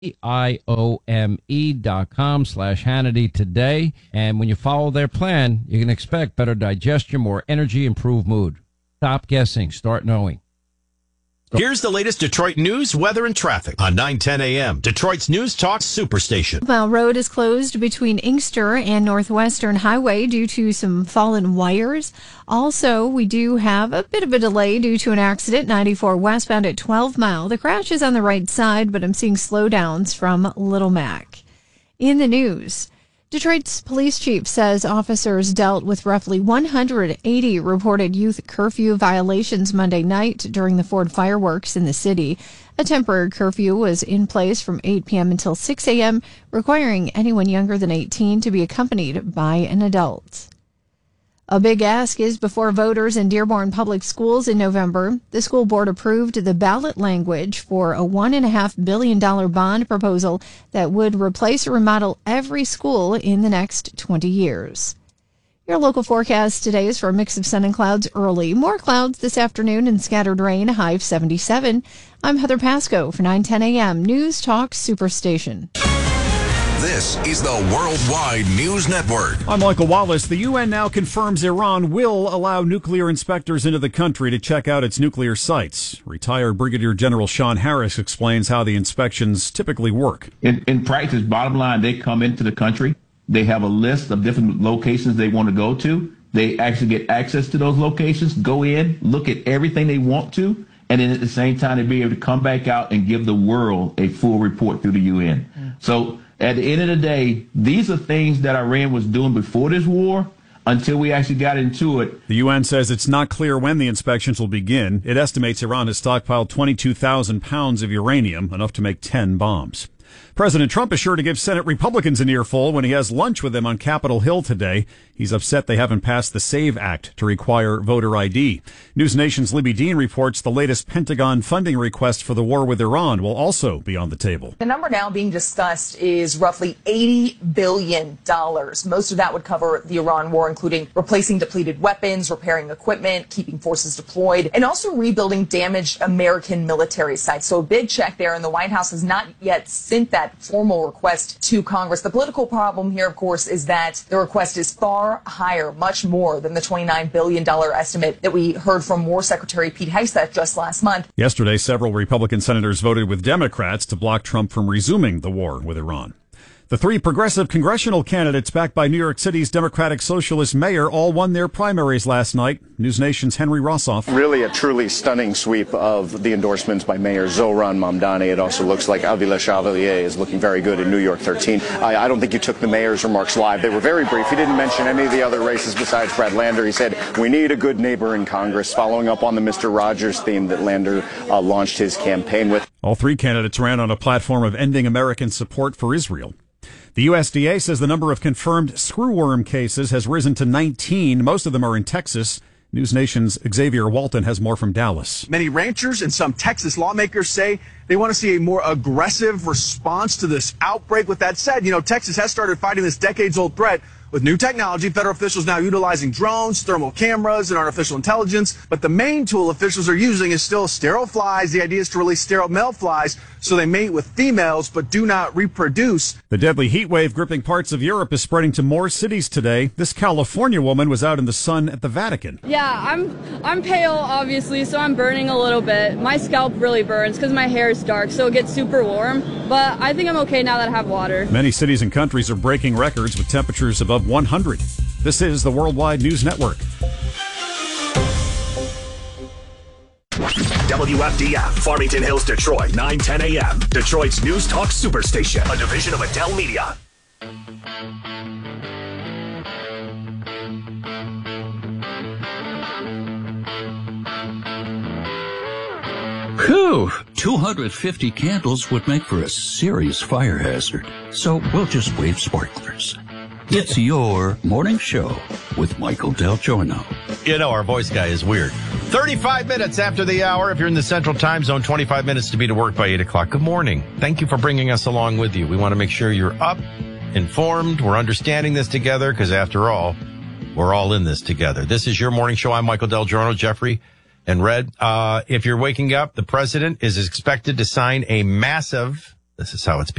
IOME.com/Hannity today. And when you follow their plan, you can expect better digestion, more energy, improved mood. Stop guessing. Start knowing. Here's the latest Detroit news, weather, and traffic on 9:10 a.m. Detroit's News Talk Superstation. Well, road is closed between Inkster and Northwestern Highway due to some fallen wires. Also, we do have a bit of a delay due to an accident, 94 westbound at 12 Mile. The crash is on the right side, but I'm seeing slowdowns from Little Mac. In the news, Detroit's police chief says officers dealt with roughly 180 reported youth curfew violations Monday night during the Ford fireworks in the city. A temporary curfew was in place from 8 p.m. until 6 a.m., requiring anyone younger than 18 to be accompanied by an adult. A big ask is before voters in Dearborn Public Schools in November. The school board approved the ballot language for a $1.5 billion bond proposal that would replace or remodel every school in the next 20 years. Your local forecast today is for a mix of sun and clouds early. More clouds this afternoon and scattered rain, a high of 77. I'm Heather Pasco for 9:10 a.m. News Talk Superstation. This is the Worldwide News Network. I'm Michael Wallace. The UN now confirms Iran will allow nuclear inspectors into the country to check out its nuclear sites. Retired Brigadier General Sean Harris explains how the inspections typically work. In practice, bottom line, they come into the country. They have a list of different locations they want to go to. They actually get access to those locations, go in, look at everything they want to, and then at the same time, they be able to come back out and give the world a full report through the UN. So at the end of the day, these are things that Iran was doing before this war until we actually got into it. The UN says it's not clear when the inspections will begin. It estimates Iran has stockpiled 22,000 pounds of uranium, enough to make 10 bombs. President Trump is sure to give Senate Republicans an earful when he has lunch with them on Capitol Hill today. He's upset they haven't passed the SAVE Act to require voter ID. News Nation's Libby Dean reports the latest Pentagon funding request for the war with Iran will also be on the table. The number now being discussed is roughly $80 billion. Most of that would cover the Iran war, including replacing depleted weapons, repairing equipment, keeping forces deployed, and also rebuilding damaged American military sites. So a big check there, and the White House has not yet sent that formal request to Congress. The political problem here, of course, is that the request is far higher, much more than the $29 billion estimate that we heard from War Secretary Pete Hegseth just last month. Yesterday, several Republican senators voted with Democrats to block Trump from resuming the war with Iran. The three progressive congressional candidates backed by New York City's Democratic Socialist mayor all won their primaries last night. News Nation's Henry Rossoff. Really a truly stunning sweep of the endorsements by Mayor Zohran Mamdani. It also looks like Avila Chevalier is looking very good in New York 13. I don't think you took the mayor's remarks live. They were very brief. He didn't mention any of the other races besides Brad Lander. He said, we need a good neighbor in Congress, following up on the Mr. Rogers theme that Lander launched his campaign with. All three candidates ran on a platform of ending American support for Israel. The USDA says the number of confirmed screwworm cases has risen to 19. Most of them are in Texas. News Nation's Xavier Walton has more from Dallas. Many ranchers and some Texas lawmakers say they want to see a more aggressive response to this outbreak. With that said, Texas has started fighting this decades-old threat with new technology. Federal officials now utilizing drones, thermal cameras, and artificial intelligence. But the main tool officials are using is still sterile flies. The idea is to release sterile male flies so they mate with females but do not reproduce. The deadly heat wave gripping parts of Europe is spreading to more cities today. This California woman was out in the sun at the Vatican. Yeah, I'm pale, obviously, so I'm burning a little bit. My scalp really burns because my hair is dark, so it gets super warm. But I think I'm okay now that I have water. Many cities and countries are breaking records with temperatures above 100. This is the Worldwide News Network. WFDF, Farmington Hills, Detroit, 9:10 a.m. Detroit's News Talk Superstation, a division of Adele Media. Whew! 250 candles would make for a serious fire hazard. So we'll just wave sparklers. It's your morning show with Michael Del Giorno. Our voice guy is weird. 35 minutes after the hour. If you're in the Central Time Zone, 25 minutes to be to work by 8 o'clock. Good morning. Thank you for bringing us along with you. We want to make sure you're up, informed. We're understanding this together because, after all, we're all in this together. This is your morning show. I'm Michael Del Giorno, Jeffrey and Red. If you're waking up, the president is expected to sign a massive This is how it's